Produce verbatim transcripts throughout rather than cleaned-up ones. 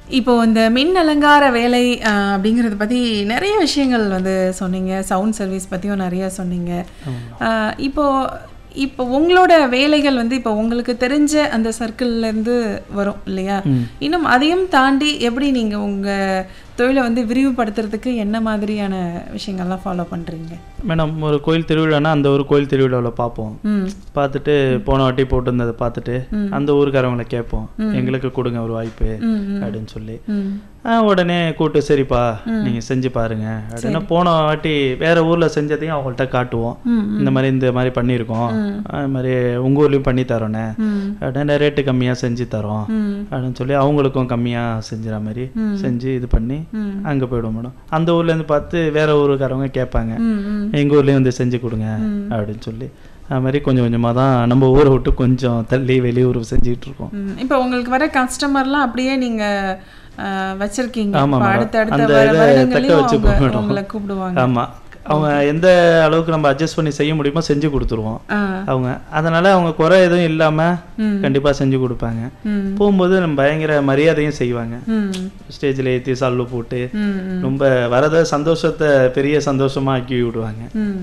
இப்போ இந்த மின் அலங்கார வேலை அஹ், அப்படிங்கிறத பற்றி நிறைய விஷயங்கள் வந்து சொன்னீங்க. சவுண்ட் சர்வீஸ் பற்றியும் நிறைய சொன்னீங்க. அஹ், இப்போ இப்போ உங்களோட வேலைகள் வந்து இப்போ உங்களுக்கு தெரிஞ்ச அந்த சர்க்கிள்லேருந்து வரும் இல்லையா? இன்னும் அதையும் தாண்டி எப்படி நீங்கள் உங்கள் தொழிலை வந்து விரிவுபடுத்துறதுக்கு என்ன மாதிரியான விஷயங்கள்லாம் ஃபாலோ பண்ணுறீங்க? மேடம் ஒரு கோயில் திருவிழானா அந்த ஒரு கோயில் திருவிழாவில் பார்ப்போம். ம் பார்த்துட்டு போன வாட்டி போட்டிருந்ததை பார்த்துட்டு அந்த ஊருக்காரவங்களை கேட்போம், எங்களுக்கு கொடுங்க ஒரு வாய்ப்பு அப்படின்னு சொல்லி. ம் ஆ, உடனே கூப்பிட்டு சரிப்பா நீங்கள் செஞ்சு பாருங்க அப்படின்னா போன வாட்டி வேற ஊரில் செஞ்சதையும் அவங்கள்ட்ட காட்டுவோம். இந்த மாதிரி இந்த மாதிரி பண்ணியிருக்கோம், அது மாதிரி உங்கள் ஊர்லேயும் பண்ணி தரோண்ணே அப்படின்னா ரேட்டு கம்மியாக செஞ்சு தரோம் அப்படின்னு சொல்லி அவங்களுக்கும் கம்மியாக செஞ்சுற மாதிரி செஞ்சு இது பண்ணி அங்கே போயிடுவோம் மேடம். அந்த ஊர்லேருந்து பார்த்து வேற ஊருக்காரவங்க கேட்பாங்க, எங்கள் ஊர்லேயும் வந்து செஞ்சு கொடுங்க அப்படின்னு சொல்லி. அது மாதிரி கொஞ்சம் கொஞ்சமாக தான் நம்ம ஊரை விட்டு கொஞ்சம் தள்ளி வெளியூர் செஞ்சுக்கிட்டு இருக்கோம். இப்போ உங்களுக்கு வர கஸ்டமர்லாம் அப்படியே நீங்கள் வச்சிருக்கீங்க. ஆமா இப்ப மேடம். அடுத்தடுத்த அந்த வர இதை வருடங்களையும் தக்க வச்சுப்போம் அவங்க- மேடம். உங்களை கூப்பிடுவாங்க. ஆமாம், அவங்க எந்த அளவுக்கு நம்ம அட்ஜஸ்ட் பண்ணி செய்ய முடியுமோ செஞ்சு கொடுத்துருவோம் ஆ. அவங்க. அதனால அவங்க குறை எதுவும் இல்லாமல் கண்டிப்பாக செஞ்சு கொடுப்பாங்க. ம். போகும்போது நம்ம பயங்கர மரியாதையும் செய்வாங்க. ம். ஸ்டேஜில் ஏற்றி சல்லு போட்டு ம். ம். ரொம்ப வரத சந்தோஷத்தை பெரிய சந்தோஷமா ஆக்கி விடுவாங்க. ம்.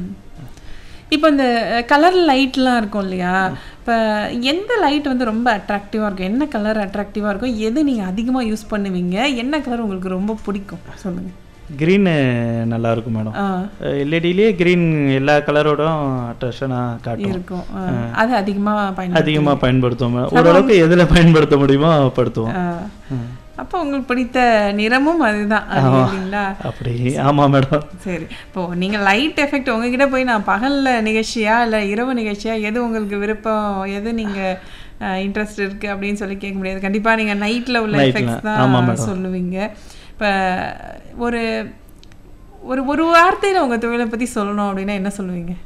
இப்போ இந்த கலர் லைட்லாம் இருக்கும் இல்லையா? இப்போ எந்த லைட் வந்து ரொம்ப அட்ராக்டிவாக இருக்கும்? என்ன கலர் அட்ராக்டிவாக இருக்கும்? எது நீங்கள் அதிகமாக யூஸ் பண்ணுவீங்க? என்ன கலர் உங்களுக்கு ரொம்ப பிடிக்கும் சொல்லுங்கள். க்ரீனு நல்லா இருக்கும் மேடம். ஆ எல்இடிலேயே க்ரீன் எல்லா கலரோடும் அட்ராக்ஷனாக காட்டும். இருக்கும். ஆ. அது அதிகமாக பயன்படுத்தி அதிகமாக பயன்படுத்துவோம் மேடம். ஓரளவுக்கு எதில் பயன்படுத்த முடியுமோ படுத்துவோம். அப்போ உங்களுக்கு பிடித்த நிறமும் அதுதான் அது இல்லைங்களா? அப்படி ஆமாம் மேடம். சரி, இப்போ நீங்கள் லைட் எஃபெக்ட் உங்ககிட்ட போய் நான் பகலில் நிகழ்ச்சியா இல்லை இரவு நிகழ்ச்சியா எது உங்களுக்கு விருப்பம், எது நீங்கள் இன்ட்ரெஸ்ட் இருக்குது அப்படின்னு சொல்லி கேட்க முடியாது. கண்டிப்பாக நீங்கள் நைட்டில் உள்ள Nightல. எஃபெக்ட்ஸ் ஆமா தான் madam. சொல்லுவீங்க. இப்போ ஒரு ஒரு ஒரு வார்த்தையில் உங்கள் தொழிலை பற்றி சொல்லணும் அப்படின்னா என்ன சொல்லுவீங்க?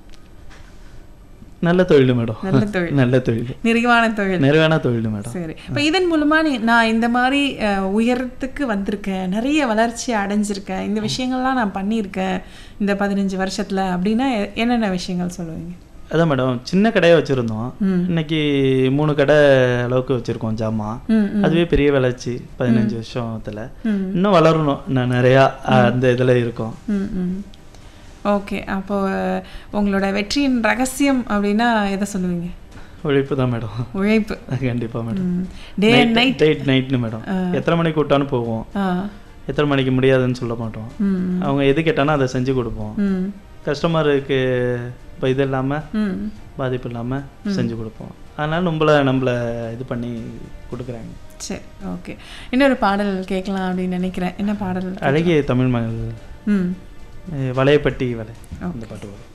நல்ல தொழில் மேடம். நல்ல தொழில், நல்ல தொழில், நிறைவான தொழில். நிறைவான தொழில் மேடம். சரி, இப்போ இதன் மூலமா நீ நான் இந்த மாதிரி அஹ், உயரத்துக்கு வந்திருக்கேன், நிறைய வளர்ச்சி அடைஞ்சிருக்கேன், இந்த விஷயங்கள்லாம் நான் பண்ணியிருக்கேன் இந்த பதினஞ்சு வருஷத்துல அப்படின்னா எ- என்னென்ன விஷயங்கள் சொல்லுவீங்க? அதான் மேடம், சின்ன கடையை வச்சுருந்தோம். இன்னைக்கு மூணு கடை அளவுக்கு வச்சுருக்கோம் ஜாமான். ம், ம். அதுவே பெரிய வளர்ச்சி பதினஞ்சு வருஷத்தில். ம். இன்னும் வளரணும், நான் நிறையா அந்த இதில் இருக்கோம். ம் ம் ஓகே. அப்போ உங்களோட வெற்றியின் ரகசியம் அப்படின்னா எதை சொல்லுவீங்க? உழைப்பு தான் மேடம். உழைப்பு. கண்டிப்பாக madam. Day and night. Night நைட்னு madam. எத்தனை மணிக்கு கூட்டாலும் போவோம், ஆ எத்தனை மணிக்கு முடியாதுன்னு சொல்ல மாட்டோம். ம் அவங்க எது கேட்டாலும் அதை செஞ்சு கொடுப்போம். ம் கஸ்டமருக்கு இப்போ இது இல்லாமல் ம் பாதிப்பு இல்லாமல் செஞ்சு கொடுப்போம். அதனால் நம்மளை நம்மளை இது பண்ணி கொடுக்குறாங்க. சரி, ஓகே. இன்னொரு பாடல் கேட்கலாம் அப்படின்னு நினைக்கிறேன். என்ன பாடல்? அழகிய தமிழ் மகள், ம் வளையப்பட்டி வலை, அந்த பாட்டு வரும்.